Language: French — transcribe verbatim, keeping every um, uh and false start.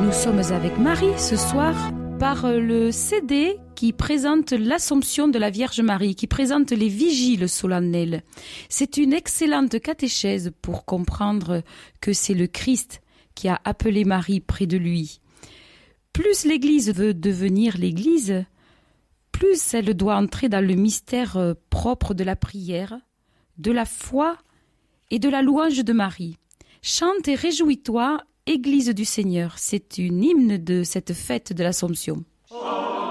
Nous sommes avec Marie ce soir par le C D qui présente l'Assomption de la Vierge Marie, qui présente les vigiles solennelles. C'est une excellente catéchèse pour comprendre que c'est le Christ qui a appelé Marie près de lui. Plus l'Église veut devenir l'Église, plus elle doit entrer dans le mystère propre de la prière, de la foi et de la louange de Marie. Chante et réjouis-toi, Église du Seigneur. C'est une hymne de cette fête de l'Assomption. Oh.